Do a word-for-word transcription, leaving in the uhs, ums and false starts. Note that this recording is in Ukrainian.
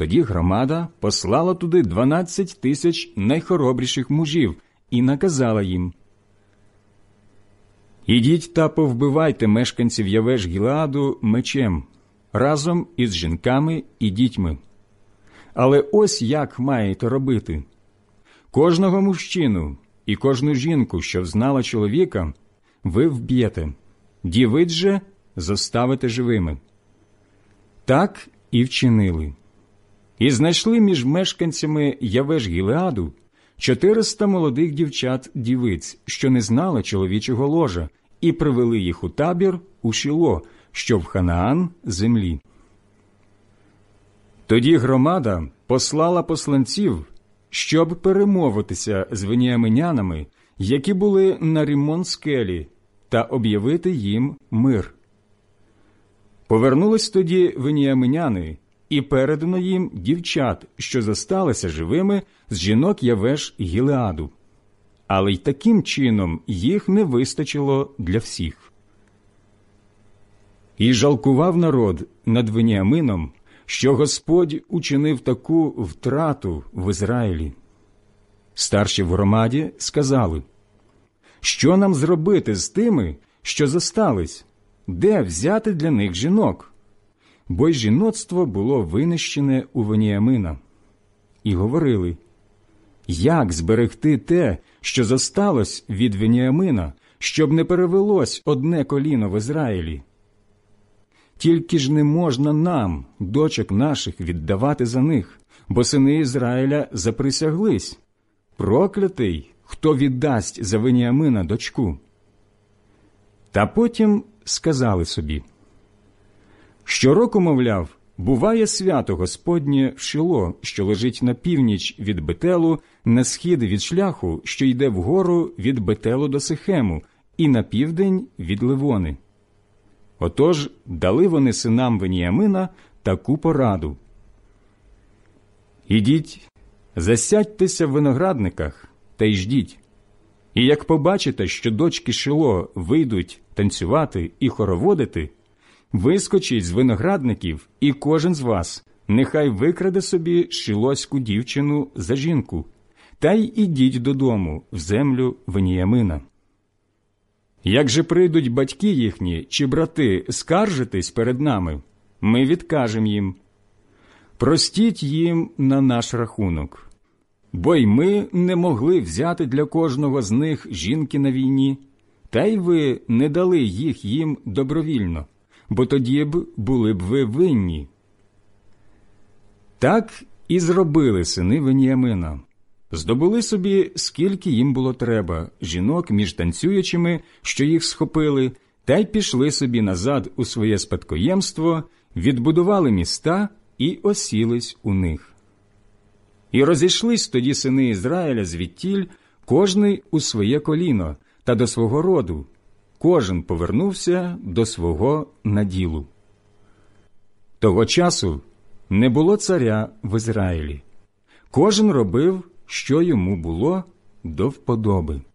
Тоді громада послала туди дванадцять тисяч найхоробріших мужів і наказала їм: «Ідіть та повбивайте мешканців Явеш-Гілеаду мечем, разом із жінками і дітьми. Але ось як маєте робити. Кожного мужчину і кожну жінку, що взнала чоловіка, ви вб'єте, дівиць же зоставите живими». Так і вчинили. І знайшли між мешканцями Явеш-Гілеаду чотириста молодих дівчат-дівиць, що не знали чоловічого ложа, і привели їх у табір у Шіло, що в Ханаан землі. Тоді громада послала посланців, щоб перемовитися з веніаминянами, які були на Ріммон-скелі, та об'явити їм мир. Повернулись тоді веніаминяни, і передано їм дівчат, що зосталися живими з жінок Явеш-Гілеаду. Але й таким чином їх не вистачило для всіх. І жалкував народ над Веніамином, що Господь учинив таку втрату в Ізраїлі. Старші в громаді сказали: «Що нам зробити з тими, що зостались? Де взяти для них жінок?» Бо й жіноцтво було винищене у Веніамина. І говорили: «Як зберегти те, що зосталось від Веніамина, щоб не перевелось одне коліно в Ізраїлі? Тільки ж не можна нам, дочок наших, віддавати за них, бо сини Ізраїля заприсяглись: проклятий, хто віддасть за Веніамина дочку». Та потім сказали собі: «Щороку, мовляв, буває свято Господнє в Шило, що лежить на північ від Бетелу, на схід від шляху, що йде вгору від Бетелу до Сихему, і на південь від Ливони». Отож дали вони синам Веніамина таку пораду: «Ідіть, засядьтеся в виноградниках та й ждіть. І як побачите, що дочки Шило вийдуть танцювати і хороводити, вискочіть з виноградників, і кожен з вас нехай викраде собі шилоську дівчину за жінку, та й ідіть додому в землю Веніамина. Як же прийдуть батьки їхні чи брати скаржитись перед нами, ми відкажемо їм: простіть їм на наш рахунок. Бо й ми не могли взяти для кожного з них жінки на війні, та й ви не дали їх їм добровільно, бо тоді б були б ви винні». Так і зробили сини Веніамина. Здобули собі, скільки їм було треба, жінок між танцюючими, що їх схопили, та й пішли собі назад у своє спадкоємство, відбудували міста і осілись у них. І розійшлись тоді сини Ізраїля звідтіль, кожний у своє коліно та до свого роду, кожен повернувся до свого наділу. Того часу не було царя в Ізраїлі. Кожен робив, що йому було до вподоби.